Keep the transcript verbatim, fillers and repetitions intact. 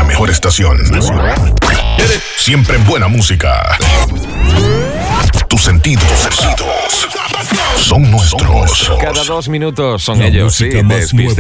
la mejor estación. Siempre buena música. Tus sentidos, sentidos son nuestros. Cada dos minutos son La ellos, sí. música más Despiste